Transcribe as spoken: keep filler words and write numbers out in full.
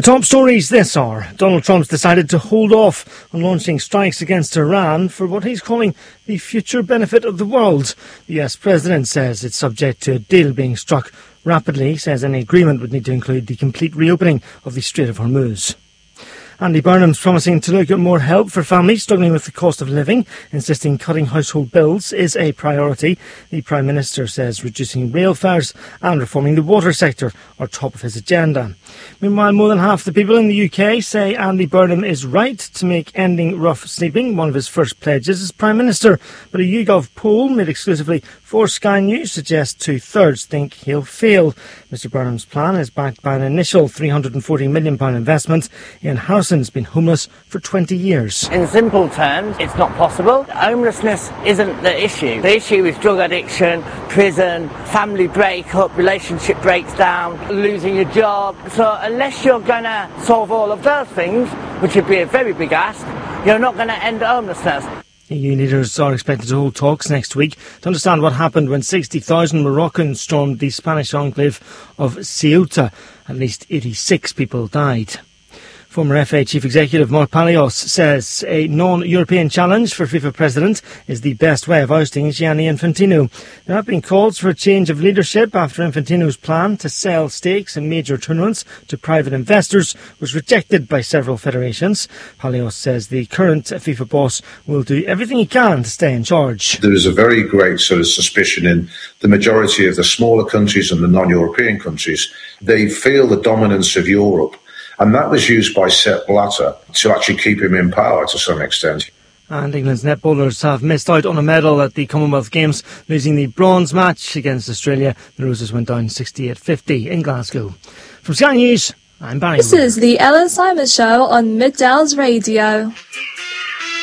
top stories this hour. Donald Trump's decided to hold off on launching strikes against Iran for what he's calling the future benefit of the world. The U S President says it's subject to a deal being struck rapidly. He says any agreement would need to include the complete reopening of the Strait of Hormuz. Andy Burnham's promising to look at more help for families struggling with the cost of living, insisting cutting household bills is a priority. The Prime Minister says reducing rail fares and reforming the water sector are top of his agenda. Meanwhile, more than half the people in the U K say Andy Burnham is right to make ending rough sleeping one of his first pledges as Prime Minister. But a YouGov poll made exclusively for Sky News suggests two-thirds think he'll fail. Mister Burnham's plan is backed by an initial three hundred forty million pounds investment in housing. Has been homeless for twenty years. In simple terms, it's not possible. Homelessness isn't the issue. The issue is drug addiction, prison, family breakup, relationship breaks down, losing your job. So unless you're going to solve all of those things, which would be a very big ask, you're not going to end homelessness. E U leaders are expected to hold talks next week to understand what happened when sixty thousand Moroccans stormed the Spanish enclave of Ceuta. At least eighty-six people died. Former F A Chief Executive Mark Palios says a non-European challenge for FIFA President is the best way of ousting Gianni Infantino. There have been calls for a change of leadership after Infantino's plan to sell stakes in major tournaments to private investors was rejected by several federations. Palios says the current FIFA boss will do everything he can to stay in charge. There is a very great sort of suspicion in the majority of the smaller countries and the non-European countries. They feel the dominance of Europe. And that was used by Sepp Blatter to actually keep him in power to some extent. And England's netballers have missed out on a medal at the Commonwealth Games, losing the bronze match against Australia. The Roses went down sixty-eight fifty in Glasgow. From Sky News, I'm Barry. This is the Ellen Simons Show on Mid Downs Radio.